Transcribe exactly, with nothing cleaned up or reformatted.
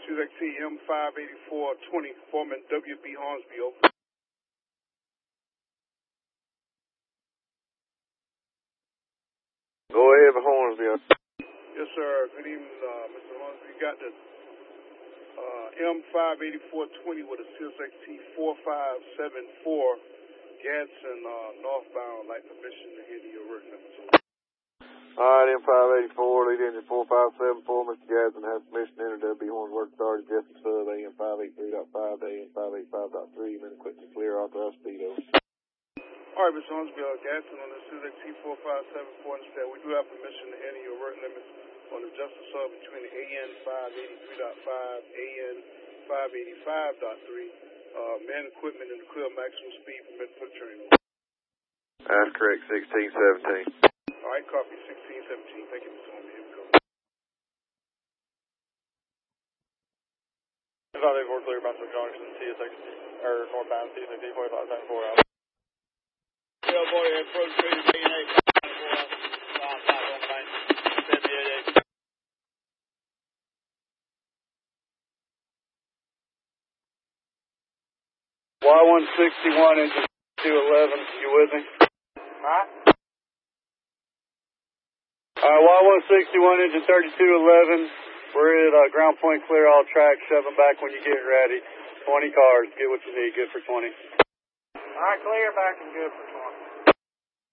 Suzy X T M five eighty-four twenty, Foreman W B Hornsby, over. Go ahead, Hornsby. Yes, sir. Good evening, uh, Mister Hornsby. You got the uh, M five eighty-four twenty with a Suzy X T four five seven four, Gadsden, uh, northbound, like permission to hear the alert number. Alright, M five eighty-four, lead engine four five seven four, Mister Gadsden has permission to enter W B Horns work started, Jesse Sub, A M five eighty-three point five to A M five eighty-five point three, men equipment clear, authorized speed over. Alright, Mister Hornsby, uh, Gadsden on the Suzy X T four five seven four, understand we do have permission to enter your alert limits on the Justice Sub between the A N five eighty-three point five, A N five eighty-five point three, uh, man equipment in the clear, maximum speed permitted for the train. That's correct, sixteen seventeen. Alright, copy, sixteen seventeen. Thank you, Mister Hornsby. Here we go. five eighty-four clear, bound to Junction, C S X, or northbound, C S X T four five seven four out. Yeah, boy, approach to the A N A five four, five five one nine, seventy-eight eight. Y one sixty-one, engine two eleven, you with me? Huh? Alright, Y one sixty-one, engine thirty-two eleven, we're at uh, ground point clear, all tracks, shove them back when you get ready. twenty cars, get what you need, good for twenty. Alright, clear back and good for